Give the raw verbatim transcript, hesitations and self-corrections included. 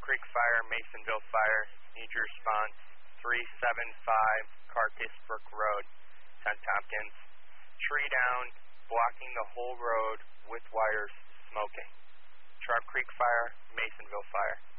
Creek Fire, Masonville Fire. Need your response. three seven five Carcass Brook Road, Saint Tompkins. Tree down, blocking the whole road with wires, smoking. Sharp Creek Fire, Masonville Fire.